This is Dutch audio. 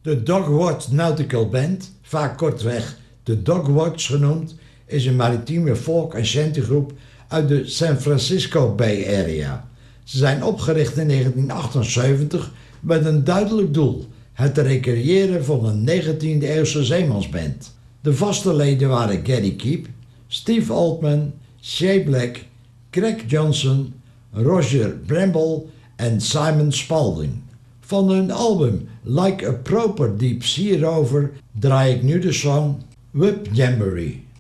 De Dogwatch Nautical Band, vaak kortweg de Dogwatch genoemd, is een maritieme folk- en shantygroep uit de San Francisco Bay Area. Ze zijn opgericht in 1978 met een duidelijk doel: het recreëren van een 19e-eeuwse zeemansband. De vaste leden waren Gary Keep, Steve Altman, Shea Black, Craig Johnson, Roger Bramble en Simon Spalding. Van hun album Like a Proper Deep Sea Rover draai ik nu de song Web Jamboree.